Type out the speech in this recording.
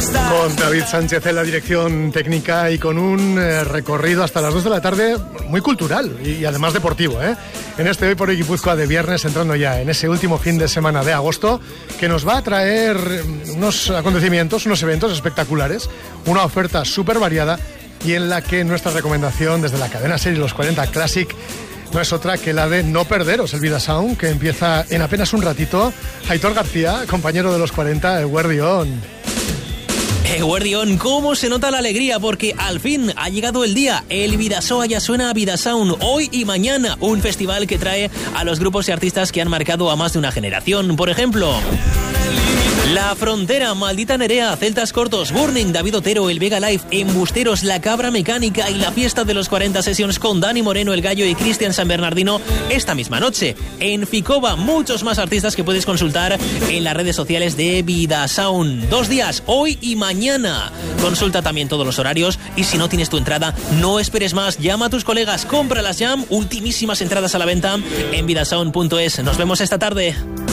Con David Sánchez en la dirección técnica y con un recorrido hasta las 2 de la tarde muy cultural y además deportivo, en este Hoy por Hoy Guipúzcoa de viernes, entrando ya en ese último fin de semana de agosto, que nos va a traer unos acontecimientos, unos eventos espectaculares, una oferta súper variada y en la que nuestra recomendación desde la cadena serie Los 40 Classic no es otra que la de no perderos el Vida Sound, que empieza en apenas un ratito. Aitor García, compañero de Los 40, Eguerdión. Eguerdión, ¿cómo se nota la alegría? Porque al fin ha llegado el día. El Vidasoa ya suena a Vida Sound hoy y mañana. Un festival que trae a los grupos y artistas que han marcado a más de una generación. Por ejemplo, La Frontera, Maldita Nerea, Celtas Cortos, Burning, David Otero, El Vega Live, Embusteros, La Cabra Mecánica y la fiesta de los 40 Sessions con Dani Moreno, El Gallo y Cristian San Bernardino esta misma noche. En Ficova, muchos más artistas que puedes consultar en las redes sociales de Vida Sound. 2 días, hoy y mañana. Consulta también todos los horarios y si no tienes tu entrada, no esperes más. Llama a tus colegas, cómpralas ya. Ultimísimas entradas a la venta en vidasound.es. Nos vemos esta tarde.